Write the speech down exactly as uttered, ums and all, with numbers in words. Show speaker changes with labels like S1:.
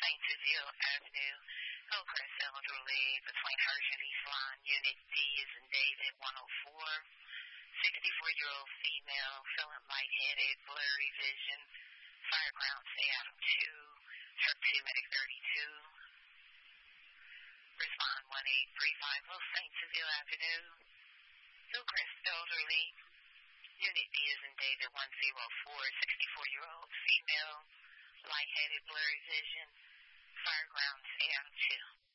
S1: Saint Cecile Avenue, Hillcrest Elderly, between Hershey and East Line, Unit D is in David, one oh four. sixty-four-year-old female, feeling lightheaded, blurry vision, fireground, stay out of two, truck two, medic thirty-two. Respond one eight three five zero, Saint Cecile Avenue, Hillcrest Elderly, Unit D is in David, one oh four, sixty-four-year-old female, lightheaded, blurry vision, fireground, stay out of two.